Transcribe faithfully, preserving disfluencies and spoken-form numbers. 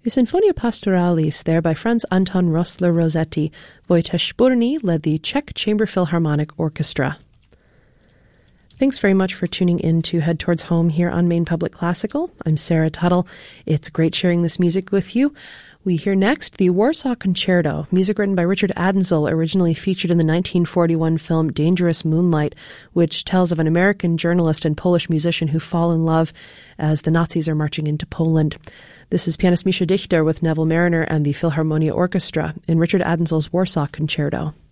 The Sinfonia Pastoralis, there by Franz Anton Rossler-Rossetti, Wojciech Szpurny led the Czech Chamber Philharmonic Orchestra. Thanks very much for tuning in to Head Towards Home here on Maine Public Classical. I'm Sarah Tuttle. It's great sharing this music with you. We hear next the Warsaw Concerto, music written by Richard Adensel, originally featured in the nineteen forty-one film Dangerous Moonlight, which tells of an American journalist and Polish musician who fall in love as the Nazis are marching into Poland. This is pianist Misha Dichter with Neville Mariner and the Philharmonia Orchestra in Richard Adensel's Warsaw Concerto.